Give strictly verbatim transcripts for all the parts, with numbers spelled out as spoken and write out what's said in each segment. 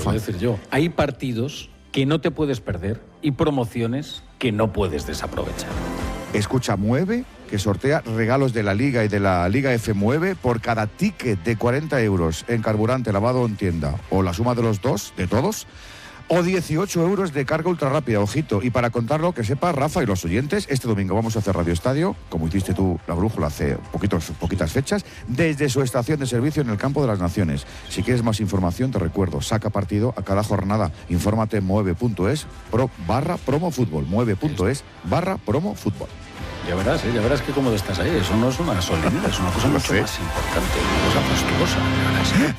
Rafa. decir yo. Hay partidos que no te puedes perder y promociones que no puedes desaprovechar. Escucha, Mueve, que sortea regalos de la Liga y de la Liga F Mueve por cada ticket de cuarenta euros en carburante, lavado en tienda, o la suma de los dos, de todos, o dieciocho euros de carga ultra rápida, ojito. Y para contarlo, que sepa Rafa y los oyentes, este domingo vamos a hacer Radio Estadio, como hiciste tú la brújula hace poquitos, poquitas fechas, desde su estación de servicio en el Campo de las Naciones. Si quieres más información, te recuerdo, saca partido a cada jornada. Infórmate en mueve punto es pro, barra promo fútbol, mueve punto es barra promo fútbol. Ya verás, ¿eh? ya verás que cómodo estás ahí. Eso no es una solemnidad, es una cosa Lo mucho sé. más importante, una cosa fastuosa. Ya verás, ¿eh?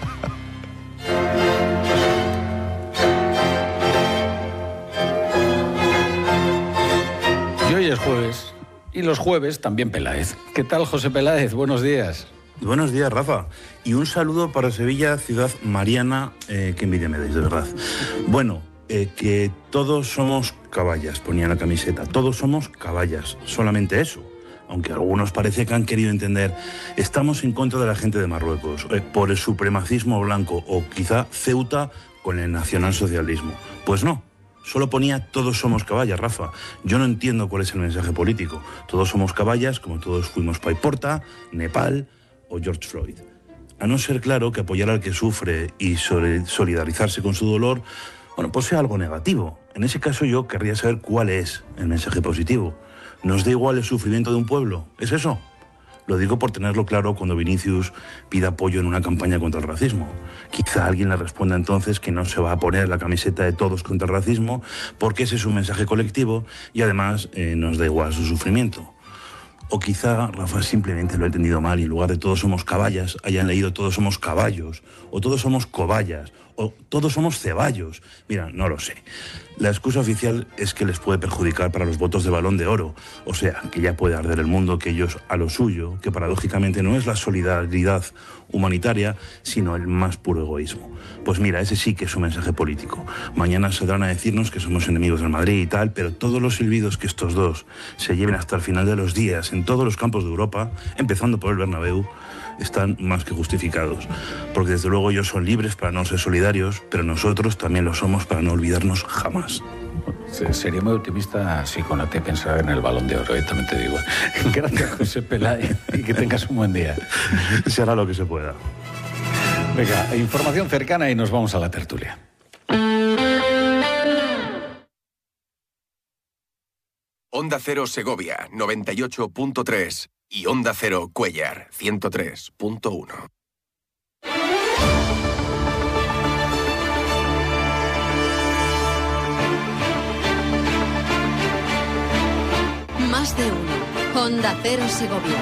Y hoy es jueves, y los jueves también Peláez. ¿Qué tal, José Peláez? Buenos días. Buenos días, Rafa. Y un saludo para Sevilla, ciudad mariana, eh, que envidia me dais, de verdad. Bueno, eh, que todos somos caballas, ponía en la camiseta. Todos somos caballas, solamente eso. Aunque algunos parece que han querido entender, estamos en contra de la gente de Marruecos, eh, por el supremacismo blanco, o quizá Ceuta con el nacionalsocialismo. Pues no. Solo ponía todos somos caballas, Rafa. Yo no entiendo cuál es el mensaje político. Todos somos caballas, como todos fuimos Paiporta, Nepal o George Floyd. A no ser claro que apoyar al que sufre y solidarizarse con su dolor, bueno, pues sea algo negativo. En ese caso yo querría saber cuál es el mensaje positivo. ¿Nos da igual el sufrimiento de un pueblo? ¿Es eso? Lo digo por tenerlo claro cuando Vinicius pida apoyo en una campaña contra el racismo. Quizá alguien le responda entonces que no se va a poner la camiseta de todos contra el racismo porque ese es un mensaje colectivo y además eh, nos da igual su sufrimiento. O quizá Rafa simplemente lo ha entendido mal y en lugar de todos somos caballas hayan leído todos somos caballos, o todos somos cobayas, o todos somos ceballos. Mira, no lo sé. La excusa oficial es que les puede perjudicar para los votos de Balón de Oro, o sea, que ya puede arder el mundo, que ellos a lo suyo, que paradójicamente no es la solidaridad humanitaria, sino el más puro egoísmo. Pues mira, ese sí que es un mensaje político. Mañana saldrán a decirnos que somos enemigos del Madrid y tal, pero todos los silbidos que estos dos se lleven hasta el final de los días en todos los campos de Europa, empezando por el Bernabéu, están más que justificados. Porque desde luego ellos son libres para no ser solidarios, pero nosotros también lo somos para no olvidarnos jamás. Sería muy optimista si con te pensara en el Balón de Oro, ¿eh? También te digo. Gracias, José Peláez, y que tengas un buen día. Se hará lo que se pueda. Venga, información cercana y nos vamos a la tertulia. Onda Cero Segovia, noventa y ocho punto tres y Onda Cero Cuéllar, ciento tres punto uno. Más de uno. Onda Cero Segovia.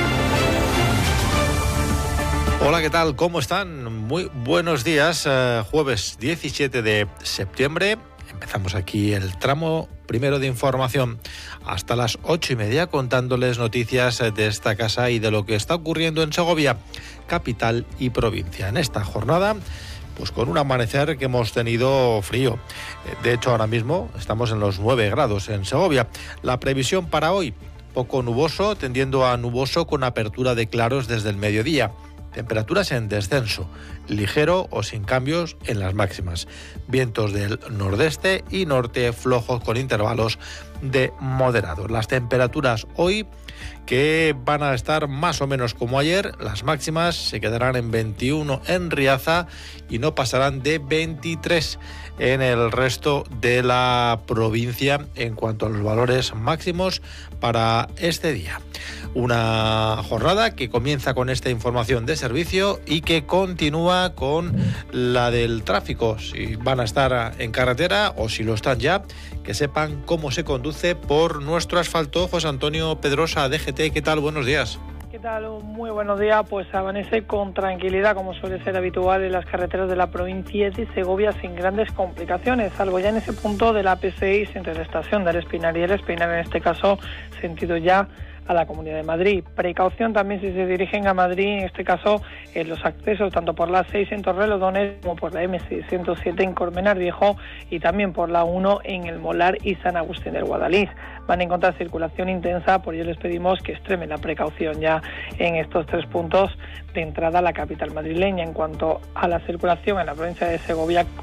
Hola, ¿qué tal? ¿Cómo están? Muy buenos días. Uh, jueves diecisiete de septiembre. Empezamos aquí el tramo primero de información hasta las ocho y media contándoles noticias de esta casa y de lo que está ocurriendo en Segovia, capital y provincia. En esta jornada, pues con un amanecer que hemos tenido frío. De hecho, ahora mismo estamos en los nueve grados en Segovia. La previsión para hoy, poco nuboso, tendiendo a nuboso con apertura de claros desde el mediodía. Temperaturas en descenso, ligero o sin cambios en las máximas. Vientos del nordeste y norte flojos con intervalos de moderados. Las temperaturas hoy que van a estar más o menos como ayer, las máximas se quedarán en veintiuno en Riaza y no pasarán de veintitrés en el resto de la provincia en cuanto a los valores máximos para este día. Una jornada que comienza con esta información de servicio y que continúa con la del tráfico. Si van a estar en carretera o si lo están ya, que sepan cómo se conduce por nuestro asfalto. José Antonio Pedrosa, D G T, ¿qué tal? Buenos días. ¿Qué tal? Muy buenos días. Pues amanece con tranquilidad, como suele ser habitual en las carreteras de la provincia de Segovia, sin grandes complicaciones, salvo ya en ese punto de la A P seis entre la estación del Espinar y el Espinar, en este caso sentido ya a la Comunidad de Madrid. Precaución también si se dirigen a Madrid, en este caso en los accesos tanto por la seis en Torrelodones como por la eme seiscientos siete en Colmenar Viejo y también por la uno en El Molar y San Agustín del Guadalís. Van a encontrar circulación intensa, por ello les pedimos que extremen la precaución ya en estos tres puntos de entrada a la capital madrileña. En cuanto a la circulación en la provincia de Segovia,